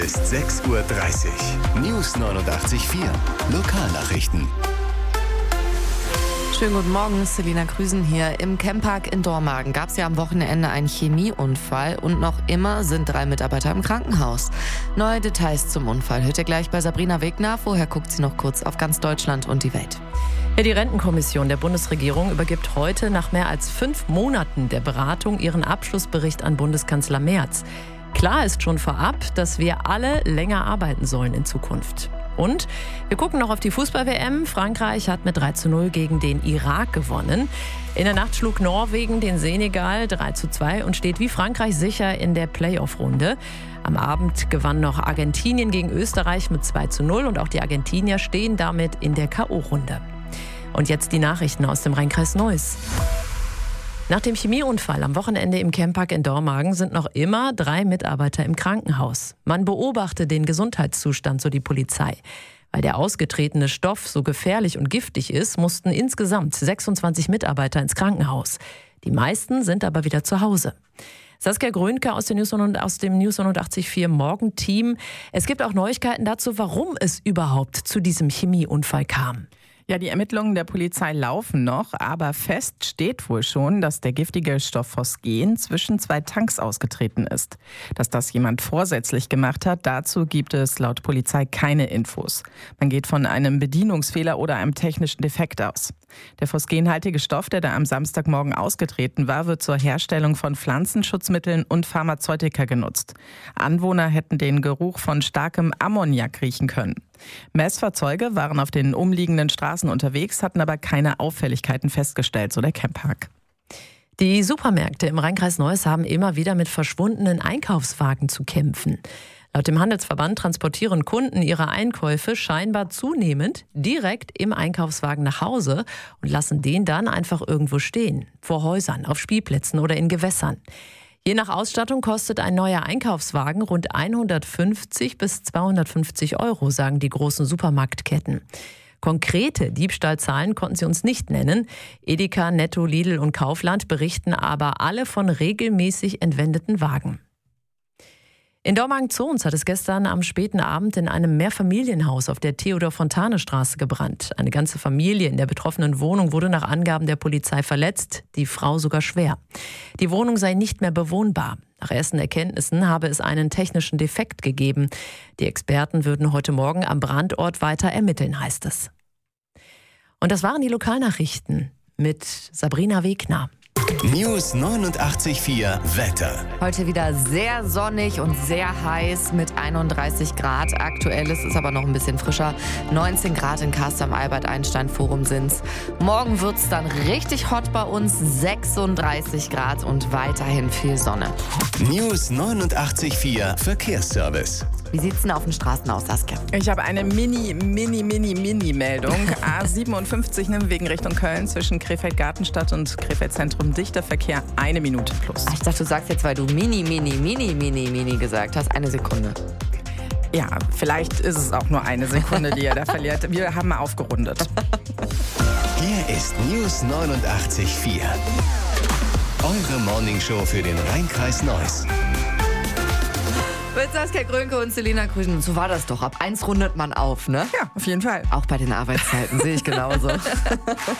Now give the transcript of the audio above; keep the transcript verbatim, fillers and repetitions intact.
Ist sechs Uhr dreißig. News neunundachtzig Komma vier. Lokalnachrichten. Schönen guten Morgen, Selina Krüsen hier. Im Camppark in Dormagen gab es ja am Wochenende einen Chemieunfall und noch immer sind drei Mitarbeiter im Krankenhaus. Neue Details zum Unfall hört ihr gleich bei Sabrina Wegner. Vorher guckt sie noch kurz auf ganz Deutschland und die Welt. Ja, die Rentenkommission der Bundesregierung übergibt heute nach mehr als fünf Monaten der Beratung ihren Abschlussbericht an Bundeskanzler Merz. Klar ist schon vorab, dass wir alle länger arbeiten sollen in Zukunft. Und wir gucken noch auf die Fußball-W M. Frankreich hat mit drei zu null gegen den Irak gewonnen. In der Nacht schlug Norwegen den Senegal drei zu zwei und steht wie Frankreich sicher in der Playoff-Runde. Am Abend gewann noch Argentinien gegen Österreich mit zwei zu null und auch die Argentinier stehen damit in der K O-Runde. Und jetzt die Nachrichten aus dem Rheinkreis Neuss. Nach dem Chemieunfall am Wochenende im Camppark in Dormagen sind noch immer drei Mitarbeiter im Krankenhaus. Man beobachte den Gesundheitszustand, so die Polizei. Weil der ausgetretene Stoff so gefährlich und giftig ist, mussten insgesamt sechsundzwanzig Mitarbeiter ins Krankenhaus. Die meisten sind aber wieder zu Hause. Saskia Grönke aus, den News und aus dem News neunundachtzig Komma vier Morgenteam. Es gibt auch Neuigkeiten dazu, warum es überhaupt zu diesem Chemieunfall kam. Ja, die Ermittlungen der Polizei laufen noch, aber fest steht wohl schon, dass der giftige Stoff Phosgen zwischen zwei Tanks ausgetreten ist. Dass das jemand vorsätzlich gemacht hat, dazu gibt es laut Polizei keine Infos. Man geht von einem Bedienungsfehler oder einem technischen Defekt aus. Der phosgenhaltige Stoff, der da am Samstagmorgen ausgetreten war, wird zur Herstellung von Pflanzenschutzmitteln und Pharmazeutika genutzt. Anwohner hätten den Geruch von starkem Ammoniak riechen können. Messfahrzeuge waren auf den umliegenden Straßen unterwegs, hatten aber keine Auffälligkeiten festgestellt, so der Camppark. Die Supermärkte im Rheinkreis Neuss haben immer wieder mit verschwundenen Einkaufswagen zu kämpfen. Laut dem Handelsverband transportieren Kunden ihre Einkäufe scheinbar zunehmend direkt im Einkaufswagen nach Hause und lassen den dann einfach irgendwo stehen. Vor Häusern, auf Spielplätzen oder in Gewässern. Je nach Ausstattung kostet ein neuer Einkaufswagen rund hundertfünfzig bis zweihundertfünfzig Euro, sagen die großen Supermarktketten. Konkrete Diebstahlzahlen konnten sie uns nicht nennen. Edeka, Netto, Lidl und Kaufland berichten aber alle von regelmäßig entwendeten Wagen. In Dormagen-Zons hat es gestern am späten Abend in einem Mehrfamilienhaus auf der Theodor-Fontane-Straße gebrannt. Eine ganze Familie in der betroffenen Wohnung wurde nach Angaben der Polizei verletzt, die Frau sogar schwer. Die Wohnung sei nicht mehr bewohnbar. Nach ersten Erkenntnissen habe es einen technischen Defekt gegeben. Die Experten würden heute Morgen am Brandort weiter ermitteln, heißt es. Und das waren die Lokalnachrichten mit Sabrina Wegner. News neunundachtzig Komma vier Wetter. Heute wieder sehr sonnig und sehr heiß mit einunddreißig Grad. Aktuell ist es aber noch ein bisschen frischer. neunzehn Grad in Kassel am Albert-Einstein-Forum sind's. Morgen wird's dann richtig hot bei uns. sechsunddreißig Grad und weiterhin viel Sonne. News neunundachtzig Komma vier Verkehrsservice. Wie sieht's denn auf den Straßen aus, Saskia? Ich habe eine mini, mini, mini, mini Meldung. A siebenundfünfzig Nimwegen Richtung Köln zwischen Krefeld-Gartenstadt und Krefeld-Zentrum. Dichter Verkehr, eine Minute plus. Ach, ich dachte, du sagst jetzt, weil du mini, mini, mini, mini, mini gesagt hast, eine Sekunde. Ja, vielleicht ist es auch nur eine Sekunde, die er da verliert. Wir haben mal aufgerundet. Hier ist News neunundachtzig Komma vier. Eure Morningshow für den Rheinkreis Neuss. Mit Saskia Grönke und Selina Krüsen. Und so war das doch. Ab eins rundet man auf, ne? Ja, auf jeden Fall. Auch bei den Arbeitszeiten, sehe ich genauso.